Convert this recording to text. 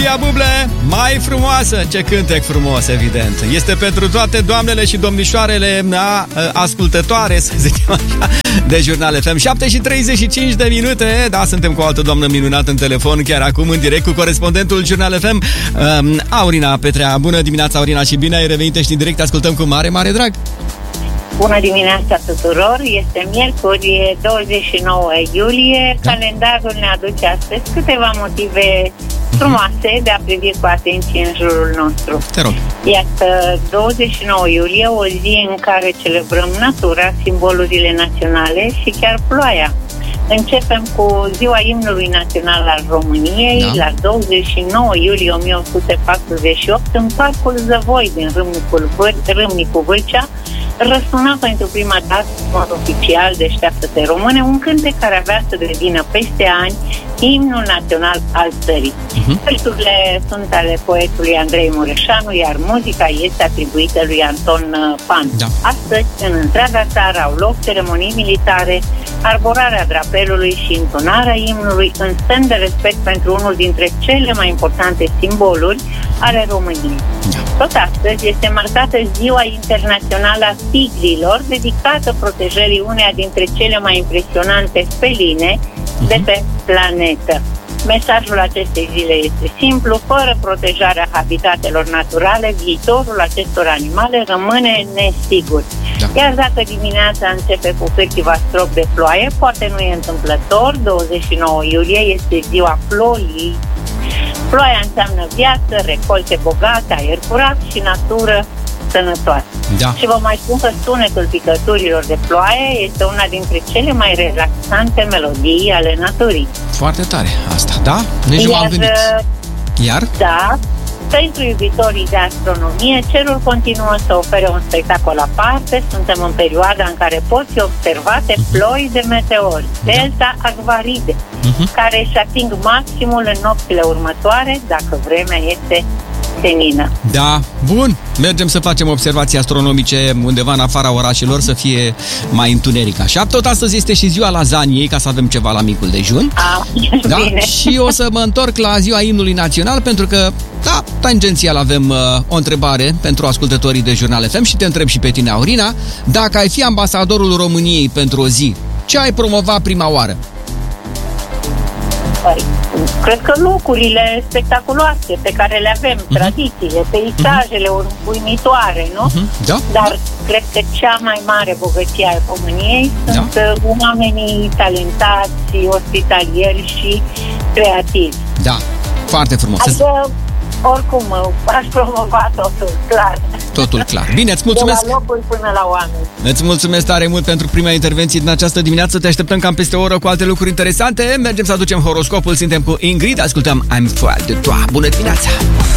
Iulia Buble, mai frumoasă. Ce cântec frumos, evident. Este pentru toate doamnele și domnișoarele ascultătoare, să zicem așa, de Jurnal FM. 7:35 de minute. Da, suntem cu o altă doamnă minunată în telefon chiar acum, în direct, cu corespondentul Jurnal FM, Aurina Petrea. Bună dimineața, Aurina, și bine ai revenit. Ești în direct, ascultăm cu mare, mare drag. Bună dimineața tuturor! Este miercuri, 29 iulie. Da. Calendarul ne aduce astăzi câteva motive frumoase de a privi cu atenție în jurul nostru. Te rog. Iată, 29 iulie, o zi în care celebrăm natura, simbolurile naționale și chiar ploaia. Începem cu ziua imnului național al României, da. La 29 iulie 1848, în Parcul Zăvoi din Râmnicu Vâlcea, răsuna pentru prima dată în mod oficial Deșteaptă-te Române, un cântec care avea să devină peste ani imnul național al țării. Versurile sunt ale poetului Andrei Mureșanu, iar muzica este atribuită lui Anton Pan. Da. Astăzi, în întreaga țară, au loc ceremonii militare, arborarea drapelului și intonarea imnului în semn de respect pentru unul dintre cele mai importante simboluri ale României. Tot astăzi este marcată Ziua Internațională a Tigrilor, dedicată protejării uneia dintre cele mai impresionante feline de pe planetă. Mesajul acestei zile este simplu: fără protejarea habitatelor naturale, viitorul acestor animale rămâne nesigur. Da. Iar dacă dimineața începe cu câțiva stropi de ploaie, poate nu e întâmplător. 29 iulie este ziua ploii. Ploaia înseamnă viață, recolte bogate, aer curat și natură sănătoasă. Da. Și vă mai spun că sunetul picăturilor de ploaie este una dintre cele mai relaxante melodii ale naturii. Foarte tare asta, da? Nici nu am gândit. Iar? Da. Pentru iubitorii de astronomie, cerul continuă să ofere un spectacol aparte. Suntem în perioada în care pot fi observate ploi de meteori, delta Agvaride, care își ating maximul în nopțile următoare, dacă vremea este senină. Da, bun. Mergem să facem observații astronomice undeva în afara orașelor, să fie mai întuneric așa. Tot astăzi este și ziua lazaniei, ca să avem ceva la micul dejun. Da? Bine. Și o să mă întorc la ziua imnului național, pentru că, da, tangențial avem o întrebare pentru ascultătorii de Jurnal FM și te întreb și pe tine, Aurina, dacă ai fi ambasadorul României pentru o zi, ce ai promova prima oară? Cred că locurile spectaculoase pe care le avem, tradițiile, peisajele uimitoare, nu? Da. Dar cred că cea mai mare bogăție a României sunt oamenii talentați, ospitalieri și creativi. Da, foarte frumos. Adică, oricum, aș promova totul, clar. Totul clar. Bine, îți mulțumesc. De la locuri până la oameni. Îți mulțumesc tare mult pentru prima intervenție din această dimineață. Te așteptăm cam peste o oră cu alte lucruri interesante. Mergem să aducem horoscopul. Suntem cu Ingrid. Ascultăm I'm Foal de Toi. Bună dimineața!